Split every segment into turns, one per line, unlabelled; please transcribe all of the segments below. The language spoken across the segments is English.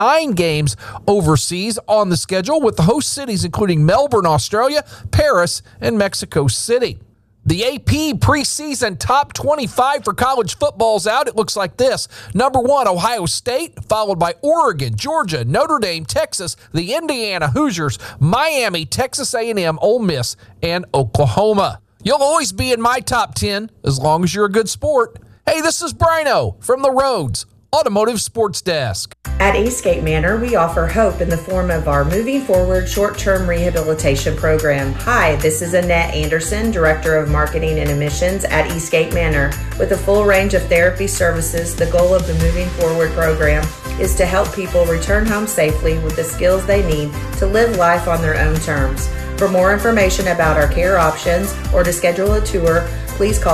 9 games overseas on the schedule, with the host cities including Melbourne, Australia, Paris, and Mexico City. The AP preseason top 25 for college football's out. It looks like this. Number 1, Ohio State, followed by Oregon, Georgia, Notre Dame, Texas, the Indiana Hoosiers, Miami, Texas A&M, Ole Miss, and Oklahoma. You'll always be in my top 10 as long as you're a good sport. Hey, this is Brino from the Rhodes Automotive Sports Desk.
At Eastgate Manor, we offer hope in the form of our Moving Forward short-term rehabilitation program. Hi, this is Annette Anderson, Director of Marketing and Admissions at Eastgate Manor. With a full range of therapy services, the goal of the Moving Forward program is to help people return home safely with the skills they need to live life on their own terms. For more information about our care options or to schedule a tour, please call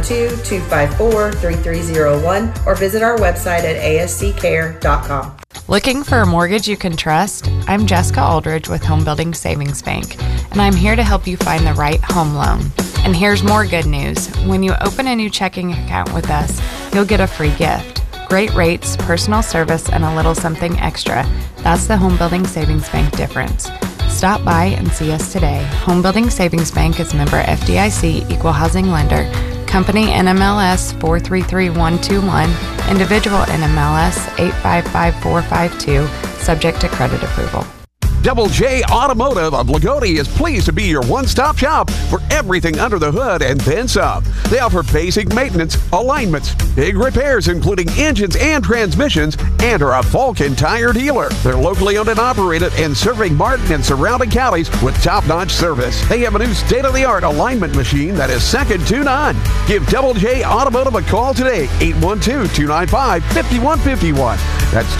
812-254-3301 or visit our website at asccare.com.
Looking for a mortgage you can trust? I'm Jessica Aldridge with Home Building Savings Bank, and I'm here to help you find the right home loan. And here's more good news. When you open a new checking account with us, you'll get a free gift. Great rates, personal service, and a little something extra. That's the Home Building Savings Bank difference. Stop by and see us today. Home Building Savings Bank is member FDIC, equal housing lender. Company NMLS 433121, individual NMLS 855452, subject to credit approval.
Double J Automotive of Lagodi is pleased to be your one-stop shop for everything under the hood and then some. They offer basic maintenance, alignments, big repairs including engines and transmissions, and are a Vulcan tire dealer. They're locally owned and operated and serving Martin and surrounding counties with top-notch service. They have a new state-of-the-art alignment machine that is second to none. Give Double J Automotive a call today, 812-295-5151. That's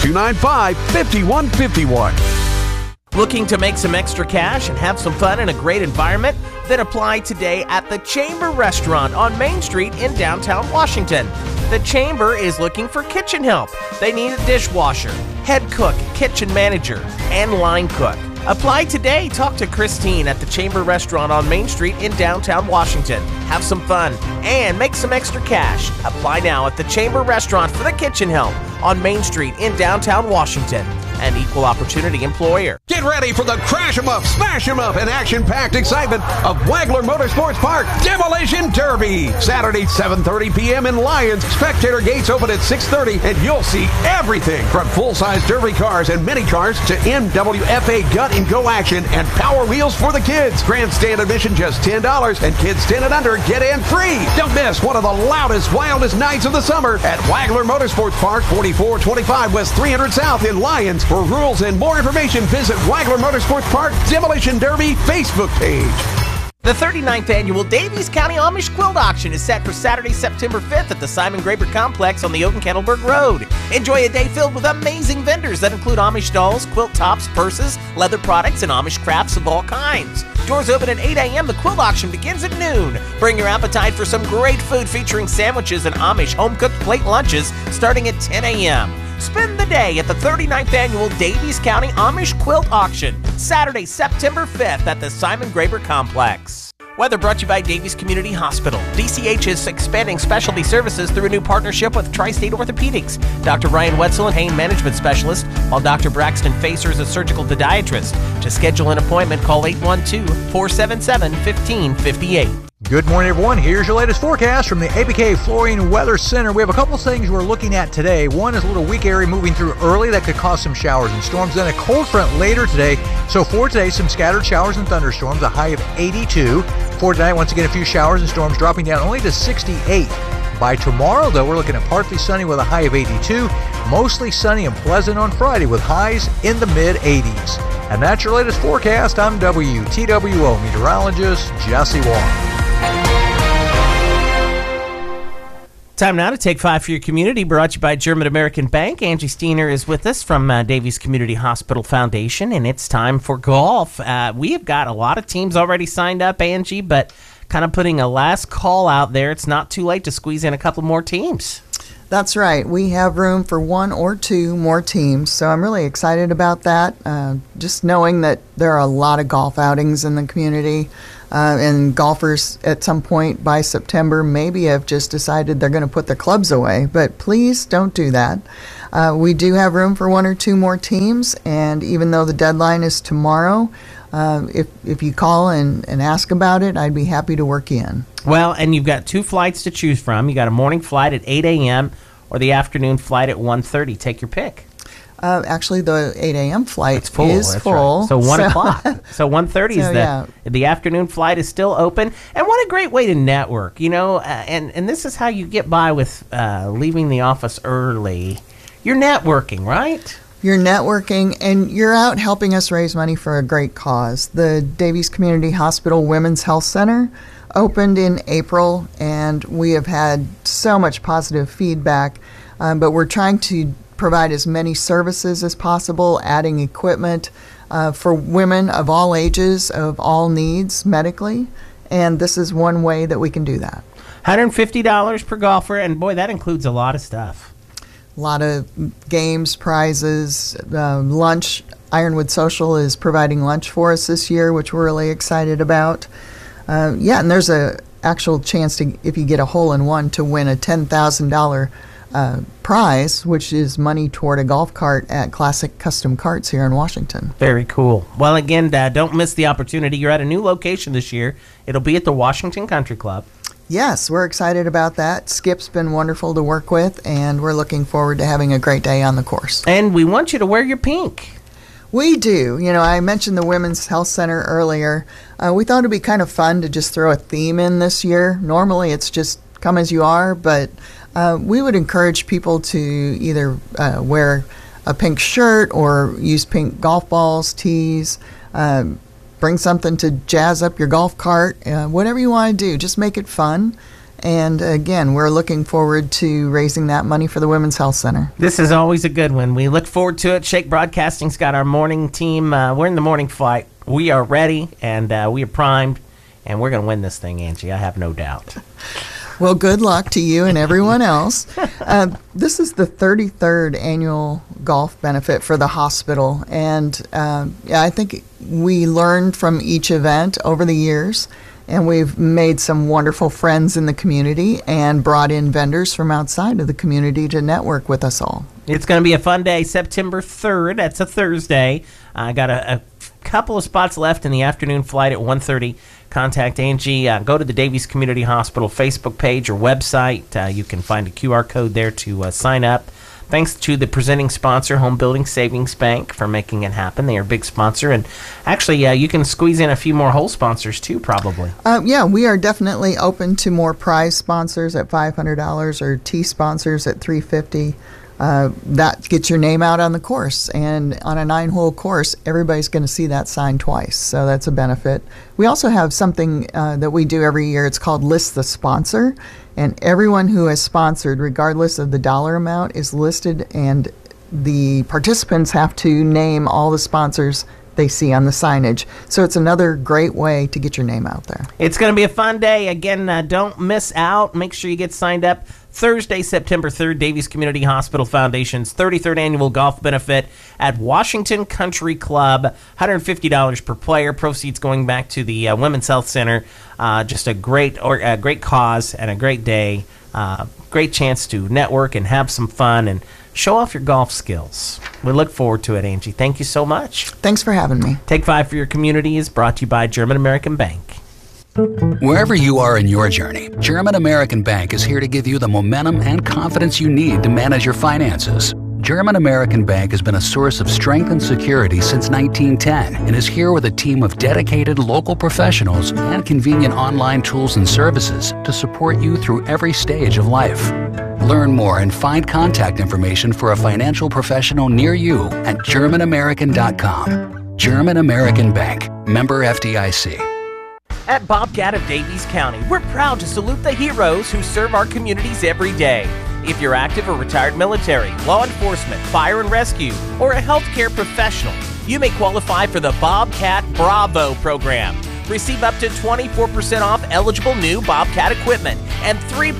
295-5151.
Looking to make some extra cash and have some fun in a great environment? Then apply today at the Chamber Restaurant on Main Street in downtown Washington. The Chamber is looking for kitchen help. They need a dishwasher, head cook, kitchen manager, and line cook. Apply today. Talk to Christine at the Chamber Restaurant on Main Street in downtown Washington. Have some fun and make some extra cash. Apply now at the Chamber Restaurant for the kitchen help on Main Street in downtown Washington. An equal opportunity employer.
Get ready for the crash 'em up, smash 'em up, and action-packed excitement of Wagler Motorsports Park Demolition Derby. Saturday, 7:30 p.m. in Lyons. Spectator gates open at 6:30, and you'll see everything from full-size derby cars and mini cars to NWFA gut and go action and power wheels for the kids. Grandstand admission just $10, and kids 10 and under get in free. Don't miss one of the loudest, wildest nights of the summer at Wagler Motorsports Park, 4425 West 300 South in Lyons. For rules and more information, visit Wagler Motorsports Park Demolition Derby Facebook page.
The 39th Annual Davies County Amish Quilt Auction is set for Saturday, September 5th at the Simon Graber Complex on the Oaken-Kettlebird Road. Enjoy a day filled with amazing vendors that include Amish dolls, quilt tops, purses, leather products, and Amish crafts of all kinds. Doors open at 8 a.m. The quilt auction begins at noon. Bring your appetite for some great food featuring sandwiches and Amish home-cooked plate lunches starting at 10 a.m. Spend the day at the 39th Annual Davies County Amish Quilt Auction, Saturday, September 5th at the Simon Graber Complex. Weather brought to you by Davies Community Hospital. DCH is expanding specialty services through a new partnership with Tri-State Orthopedics. Dr. Ryan Wetzel, a pain management specialist, while Dr. Braxton Facer is a surgical podiatrist. To schedule an appointment, call 812-477-1558.
Good morning, everyone. Here's your latest forecast from the APK Flooring Weather Center. We have a couple of things we're looking at today. One is a little weak area moving through early that could cause some showers and storms. Then a cold front later today. So for today, some scattered showers and thunderstorms, a high of 82. For tonight, once again, a few showers and storms dropping down only to 68. By tomorrow, though, we're looking at partly sunny with a high of 82. Mostly sunny and pleasant on Friday with highs in the mid-80s. And that's your latest forecast. I'm WTWO meteorologist Jesse Wong.
Time now to take 5 for your community, brought to you by German American Bank. Angie Steiner is with us from Davies Community Hospital Foundation, and it's time for golf. We have got a lot of teams already signed up, Angie, but kind of putting a last call out there. It's not too late to squeeze in a couple more teams.
That's right. We have room for 1 or 2 more teams, so I'm really excited about that. Just knowing that there are a lot of golf outings in the community, and golfers at some point by September maybe have just decided they're going to put their clubs away, but please don't do that. We do have room for 1 or 2 more teams, and even though the deadline is tomorrow, if you call and ask about it, I'd be happy to work you in.
Well, and you've got 2 flights to choose from. You got a morning flight at 8 a.m. or the afternoon flight at 1:30. Take your pick.
Actually, the 8 a.m. flight
It's full.
is
That's
full.
Right. So 1 o'clock. So 1:30 is the afternoon flight is still open. And what a great way to network, and this is how you get by with leaving the office early. You're networking, right?
You're networking, and you're out helping us raise money for a great cause. The Davies Community Hospital Women's Health Center opened in April, and we have had so much positive feedback, but we're trying to provide as many services as possible, adding equipment for women of all ages, of all needs medically, and this is one way that we can do that.
$150 per golfer, and boy, that includes a lot of stuff.
A lot of games, prizes, lunch. Ironwood Social is providing lunch for us this year, which we're really excited about. And there's a actual chance to, if you get a hole-in-one, to win a $10,000 prize, which is money toward a golf cart at Classic Custom Carts here in Washington.
Very cool. Well, again, don't miss the opportunity. You're at a new location this year. It'll be at the Washington Country Club.
Yes, we're excited about that. Skip's been wonderful to work with, and we're looking forward to having a great day on the course.
And we want you to wear your pink.
We do. I mentioned the Women's Health Center earlier. We thought it'd be kind of fun to just throw a theme in this year. Normally it's just come as you are, but we would encourage people to either wear a pink shirt or use pink golf balls, tees, bring something to jazz up your golf cart, whatever you want to do. Just make it fun. And again, we're looking forward to raising that money for the Women's Health Center.
This is always a good one. We look forward to it. Shake Broadcasting's got our morning team. We're in the morning flight. We are ready, and we are primed, and we're going to win this thing, Angie. I have no doubt.
Well, good luck to you and everyone else. This is the 33rd annual golf benefit for the hospital, and I think we learned from each event over the years, and we've made some wonderful friends in the community and brought in vendors from outside of the community to network with us all.
It's going to be a fun day, September 3rd. That's a Thursday. I got a couple of spots left in the afternoon flight at 1:30. Contact Angie. Go to the Davies Community Hospital Facebook page or website. You can find a QR code there to sign up. Thanks to the presenting sponsor, Home Building Savings Bank, for making it happen. They are a big sponsor. And actually, you can squeeze in a few more whole sponsors, too, probably.
We are definitely open to more prize sponsors at $500 or T sponsors at $350. That gets your name out on the course. And on a 9-hole course, everybody's going to see that sign twice. So that's a benefit. We also have something that we do every year. It's called List the Sponsor. And everyone who has sponsored, regardless of the dollar amount, is listed. And the participants have to name all the sponsors they see on the signage. So it's another great way to get your name out there.
It's going to be a fun day. Again, don't miss out. Make sure you get signed up. Thursday, September 3rd, Davies Community Hospital Foundation's 33rd annual golf benefit at Washington Country Club. $150 per player. Proceeds going back to the Women's Health Center. Just a great cause and a great day. Great chance to network and have some fun and show off your golf skills. We look forward to it, Angie. Thank you so much.
Thanks for having me.
Take 5 for Your Community is brought to you by German American Bank.
Wherever you are in your journey, German American Bank is here to give you the momentum and confidence you need to manage your finances. German American Bank has been a source of strength and security since 1910 and is here with a team of dedicated local professionals and convenient online tools and services to support you through every stage of life. Learn more and find contact information for a financial professional near you at GermanAmerican.com. German American Bank, member FDIC.
At Bobcat of Davies County, we're proud to salute the heroes who serve our communities every day. If you're active or retired military, law enforcement, fire and rescue, or a healthcare professional, you may qualify for the Bobcat Bravo program. Receive up to 24% off eligible new Bobcat equipment and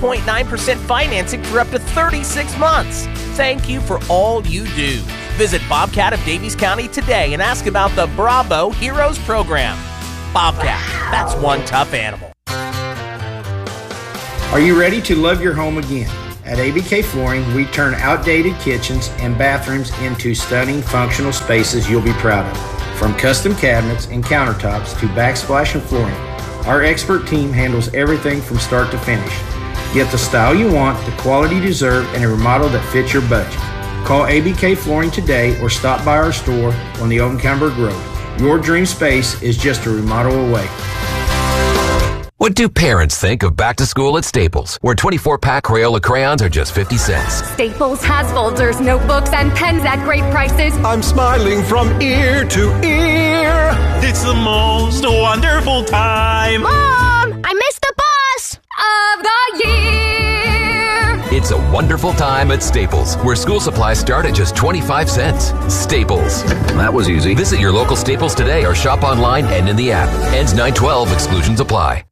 3.9% financing for up to 36 months. Thank you for all you do. Visit Bobcat of Davies County today and ask about the Bravo Heroes program. Bobcat, that's one tough animal.
Are you ready to love your home again? At ABK Flooring, we turn outdated kitchens and bathrooms into stunning functional spaces you'll be proud of. From custom cabinets and countertops to backsplash and flooring, our expert team handles everything from start to finish. Get the style you want, the quality you deserve, and a remodel that fits your budget. Call ABK Flooring today or stop by our store on the Oakenburg Road. Your dream space is just a remodel away.
What do parents think of back to school at Staples, where 24-pack Crayola crayons are just 50 cents?
Staples has folders, notebooks, and pens at great prices.
I'm smiling from ear to ear.
It's the most wonderful time.
Mom, I missed the bus of the year.
It's a wonderful time at Staples, where school supplies start at just 25 cents. Staples.
That was easy.
Visit your local Staples today or shop online and in the app. Ends 9/12. Exclusions apply.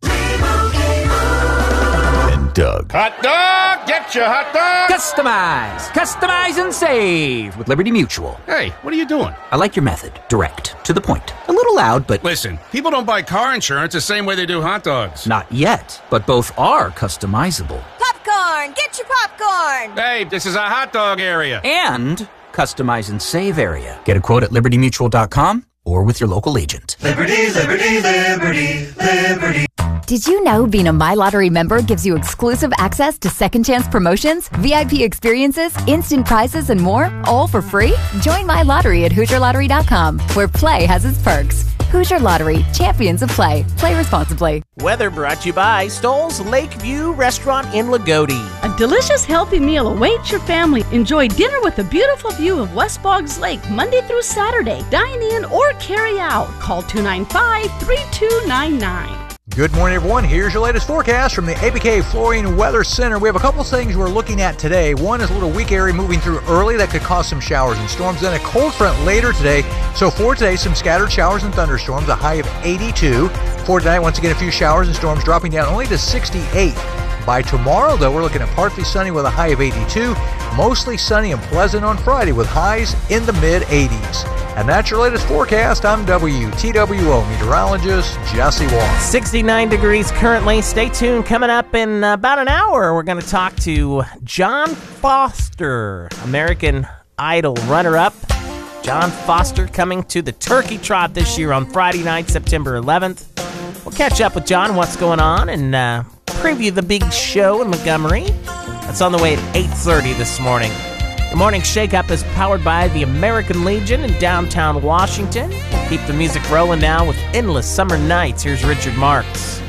Doug.
Hot dog! Get your hot dog!
Customize and save with Liberty Mutual.
Hey, what are you doing?
I like your method. Direct. To the point. A little loud, but...
Listen, people don't buy car insurance the same way they do hot dogs.
Not yet, but both are customizable.
Popcorn! Get your popcorn!
Hey, this is a hot dog area.
And customize and save area. Get a quote at libertymutual.com or with your local agent.
Liberty, liberty, liberty, liberty.
Did you know being a My Lottery member gives you exclusive access to second chance promotions, VIP experiences, instant prizes, and more, all for free? Join My Lottery at HoosierLottery.com, where play has its perks. Hoosier Lottery, champions of play. Play responsibly.
Weather brought to you by Stoll's Lakeview Restaurant in Lagodi.
A delicious, healthy meal awaits your family. Enjoy dinner with a beautiful view of West Boggs Lake Monday through Saturday. Dine in or carry out. Call 295-3299.
Good morning, everyone. Here's your latest forecast from the ABK Flooring Weather Center. We have a couple things we're looking at today. One is a little weak area moving through early that could cause some showers and storms. Then a cold front later today. So for today, some scattered showers and thunderstorms, a high of 82. For tonight, once again, a few showers and storms dropping down only to 68. By tomorrow, though, we're looking at partly sunny with a high of 82. Mostly sunny and pleasant on Friday with highs in the mid-80s. And that's your latest forecast. I'm WTWO meteorologist Jesse Wong.
69 degrees currently. Stay tuned. Coming up in about an hour, we're going to talk to John Foster, American Idol runner-up. John Foster coming to the Turkey Trot this year on Friday night, September 11th. We'll catch up with John, what's going on, and preview the big show in Montgomery. That's on the way at 8:30 this morning. The Morning Shake-Up is powered by the American Legion in downtown Washington. We'll keep the music rolling now with Endless Summer Nights. Here's Richard Marks.